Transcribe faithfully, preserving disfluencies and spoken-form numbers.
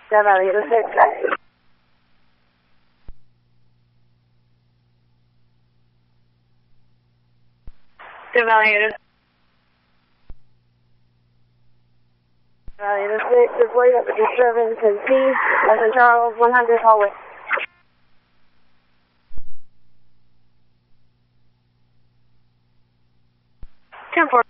Cavalier six. Cavalier. Cavalier six is way up at disturbance in P, as in Charles, one hundred hallway. ten four.